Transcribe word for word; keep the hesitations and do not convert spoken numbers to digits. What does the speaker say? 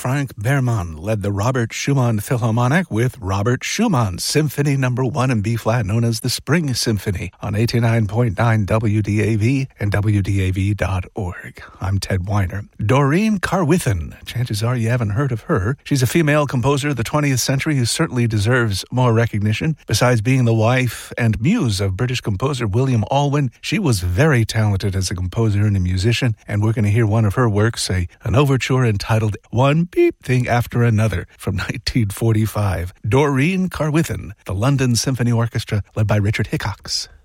Frank Berman led the Robert Schumann Philharmonic with Robert Schumann Symphony Number one in B-flat, known as the Spring Symphony, on eighty-nine point nine W D A V and W D A V dot org. I'm Ted Weiner. Doreen Carwithen. Chances are you haven't heard of her. She's a female composer of the twentieth century who certainly deserves more recognition. Besides being the wife and muse of British composer William Alwyn, she was very talented as a composer and a musician, and we're going to hear one of her works, a, an overture entitled One Beep Thing After Another from nineteen forty-five. Doreen Carwithen, the London Symphony Orchestra, led by Richard Hickox.